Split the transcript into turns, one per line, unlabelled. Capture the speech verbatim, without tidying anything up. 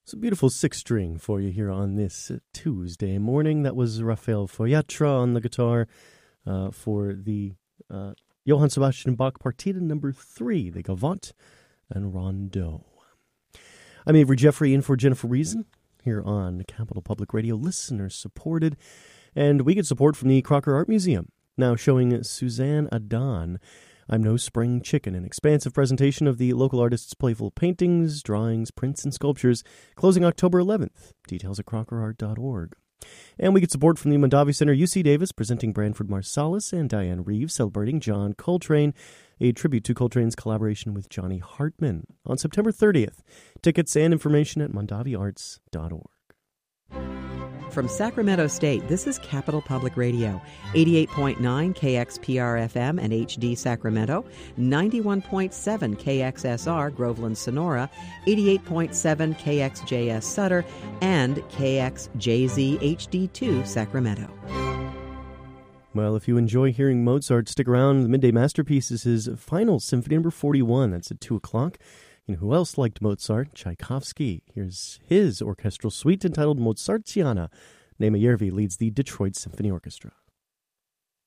It's a beautiful six string for you here on this Tuesday morning. That was Rafael Foyatra on the guitar uh, for the uh, Johann Sebastian Bach Partita number three, the Gavotte and Rondeau. I'm Avery Jeffrey in for Jennifer Reason here on Capital Public Radio, listener supported. And we get support from the Crocker Art Museum, now showing Suzanne Adan, I'm No Spring Chicken, an expansive presentation of the local artist's playful paintings, drawings, prints, and sculptures, closing October eleventh. Details at crocker art dot org. And we get support from the Mondavi Center, U C Davis, presenting Branford Marsalis and Diane Reeves, celebrating John Coltrane, a tribute to Coltrane's collaboration with Johnny Hartman on September thirtieth. Tickets and information at mondavi arts dot org.
From Sacramento State, this is Capital Public Radio, eighty-eight point nine K X P R F M and H D Sacramento, ninety-one point seven K X S R Groveland Sonora, eighty-eight point seven K X J S Sutter, and K X J Z H D two Sacramento.
Well, if you enjoy hearing Mozart, stick around. The Midday Masterpiece is his final symphony, number forty-one. That's at two o'clock. You know who else liked Mozart? Tchaikovsky. Here's his orchestral suite entitled Mozartiana. Nema Järvi leads the Detroit Symphony Orchestra.